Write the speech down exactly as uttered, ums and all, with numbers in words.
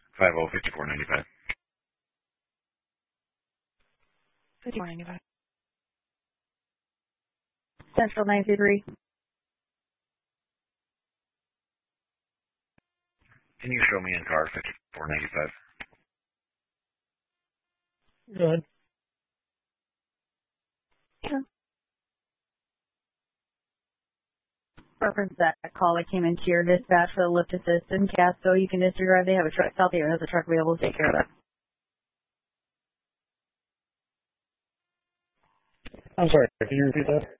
five oh fifty-four ninety-five. fifty-four ninety-five. Central nine two three. Can you show me in car fifty-four ninety-five? Good. Yeah. Reference that call that came into your dispatch for the lift assist in Casco. You can disregard. They have a truck out there. Has a truck available to take care of that. I'm sorry, can you repeat that?